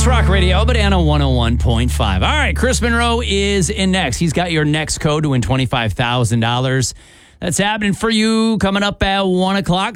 Rock Radio, Banana 101.5. All right, Chris Monroe is in next. He's got your next code to win $25,000. That's happening for you coming up at 1 o'clock.